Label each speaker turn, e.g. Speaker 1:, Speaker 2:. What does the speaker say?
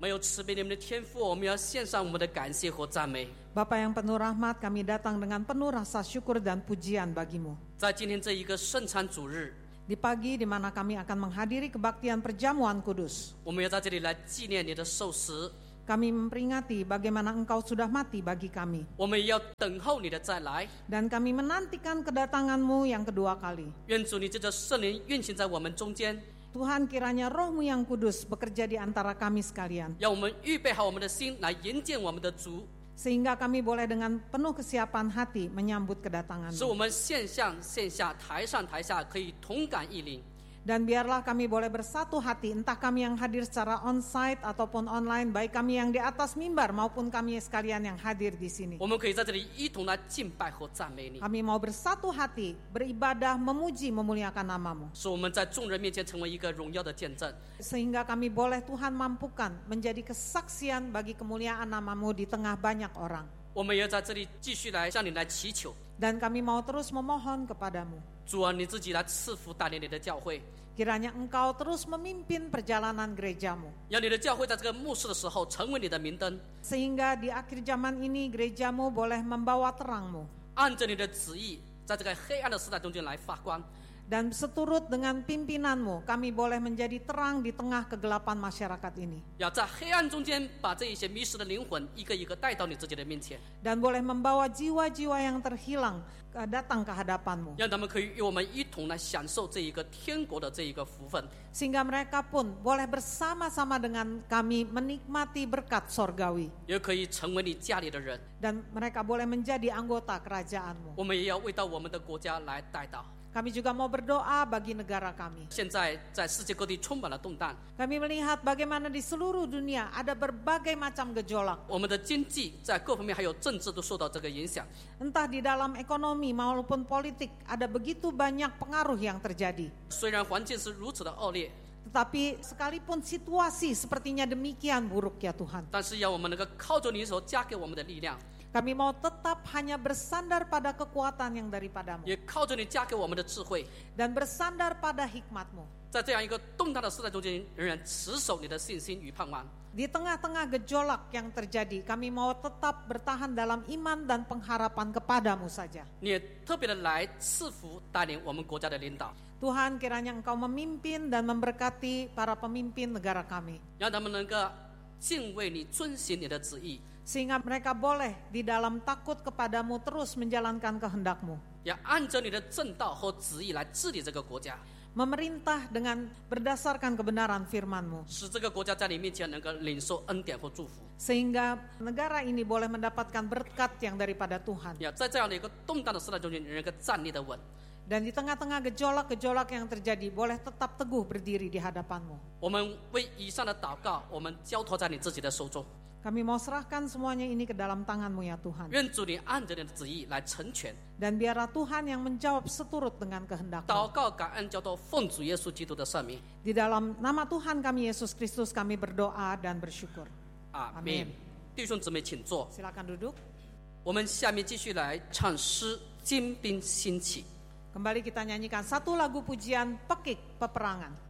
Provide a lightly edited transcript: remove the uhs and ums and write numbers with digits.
Speaker 1: 没有慈悲怜悯的天父，我们要献上我们的感谢和赞美。
Speaker 2: Bapa yang penuh rahmat, kami datang dengan penuh rasa syukur dan pujian bagimu.
Speaker 1: 在今天这一个圣餐主日，
Speaker 2: Di pagi di mana kami akan menghadiri kebaktian perjamuan kudus,
Speaker 1: 我们要在这里来纪念你的受死，
Speaker 2: kami memperingati bagaimana Engkau sudah mati bagi kami.
Speaker 1: 我们也要等候你的再来。
Speaker 2: Dan kami menantikan kedatangan-Mu yang kedua kali.
Speaker 1: 愿主你借着圣灵运行在我们中间，
Speaker 2: Tuhan, kiranya Roh-Mu yang kudus bekerja di antara kami sekalian,
Speaker 1: 让我们预备好我们的心来迎接我们的主，
Speaker 2: sehingga kami boleh dengan penuh kesiapan hati menyambut
Speaker 1: 使
Speaker 2: kedatangan-Mu.
Speaker 1: 我们线上线下台上台下可以同感异灵。
Speaker 2: Dan biarlah kami boleh bersatu hati, entah kami yang hadir secara on-site ataupun online, baik kami yang di atas mimbar maupun kami sekalian yang hadir di sini.
Speaker 1: 我们可以在这里一同来敬拜和赞美你，
Speaker 2: Kami mau bersatu hati, beribadah, memuji, memuliakan nama-Mu.
Speaker 1: 使我们在众人面前成为一个荣耀的见证。
Speaker 2: Sehingga kami boleh Tuhan mampukan menjadi kesaksian bagi kemuliaan nama-Mu di tengah banyak orang.
Speaker 1: 我们也在这里继续来向你来祈求，
Speaker 2: Dan kami mau terus memohon kepadamu.
Speaker 1: 主啊，你自己来赐福带领你的教会，
Speaker 2: Kiranya Engkau terus memimpin perjalanan gereja-Mu.
Speaker 1: 让你的教会在这个末世的时候成为你的明灯，
Speaker 2: Sehingga di akhir zaman ini gereja-Mu boleh membawa terang-Mu.
Speaker 1: 按着你的旨意，在这个黑暗的时代中间来发光。
Speaker 2: Dan seturut dengan pimpinan-Mu, kami boleh menjadi terang di tengah kegelapan masyarakat ini.
Speaker 1: 要在黑暗中间把这一些迷失的灵魂一个一个带到你自己的面前，
Speaker 2: Dan boleh membawa jiwa-jiwa yang terhilang datang ke hadapan-Mu.
Speaker 1: 让他们可以与我们一同来享受这一个天国的这一个福分，
Speaker 2: Sehingga mereka pun boleh bersama-sama dengan kami menikmati berkat sorgawi.
Speaker 1: 也可以成为你家里的人。
Speaker 2: Dan mereka boleh menjadi anggota kerajaan-Mu.
Speaker 1: 我们也要为到我们的国家来带到。
Speaker 2: Kami juga mau berdoa bagi negara kami.
Speaker 1: 现在在世界各地充满了动荡，
Speaker 2: Kami melihat bagaimana di seluruh dunia ada berbagai macam gejolak.
Speaker 1: 我们的经济在各方面还有政治都受到这个影响。
Speaker 2: Entah di dalam ekonomi maupun politik ada begitu banyak pengaruh yang terjadi.
Speaker 1: 虽然环境是如此的恶劣，
Speaker 2: Tetapi sekalipun situasi sepertinya demikian buruk ya Tuhan,
Speaker 1: 但是要我们能够靠着你所加给我们的力量，
Speaker 2: kami mau tetap hanya bersandar pada kekuatan yang daripada-Mu
Speaker 1: 也靠着你加给我们的智慧，
Speaker 2: dan bersandar pada hikmat-Mu.
Speaker 1: 在这样一个动荡的时代中间，仍然持守你的信心与盼望。
Speaker 2: Di tengah-tengah gejolak yang terjadi, kami mau tetap bertahan dalam iman dan pengharapan kepada-Mu saja.
Speaker 1: 你也特别的来赐福带领我们国家的领导，
Speaker 2: Tuhan, kiranya Engkau memimpin dan memberkati para pemimpin negara kami,
Speaker 1: 让他们能够敬畏你、遵行你的旨意，
Speaker 2: sehingga mereka boleh di dalam takut kepada-Mu terus menjalankan kehendak-Mu,
Speaker 1: 也按着你的正道和旨意来治理这个国家，
Speaker 2: memerintah dengan berdasarkan kebenaran firman-Mu,
Speaker 1: 使这个国家在你面前能够领受恩典和祝福。
Speaker 2: sehingga negara ini boleh mendapatkan berkat yang daripada Tuhan.
Speaker 1: 要在这样的一个动荡的时代中间，仍然能够站立的稳。
Speaker 2: Dan di tengah-tengah gejolak-gejolak yang terjadi, boleh tetap teguh berdiri di hadapan-Mu.
Speaker 1: 我们为以上的祷告，我们交托在你自己的手中。
Speaker 2: Kami mau serahkan semuanya ini ke dalam tangan-Mu ya Tuhan.
Speaker 1: 愿主你按着你的旨意来成全。
Speaker 2: Dan biarlah Tuhan yang menjawab seturut dengan kehendak-Mu.
Speaker 1: 祷告感恩交托，奉主耶稣基督的圣名，
Speaker 2: Di dalam nama Tuhan kami Yesus Kristus kami berdoa dan bersyukur.
Speaker 1: 阿
Speaker 2: Amin
Speaker 1: 门。弟兄姊妹，请坐。
Speaker 2: Silakan duduk.
Speaker 1: 我们下面继续来唱诗《精兵兴起》。
Speaker 2: Kembali kita nyanyikan satu lagu pujian Pekik Peperangan.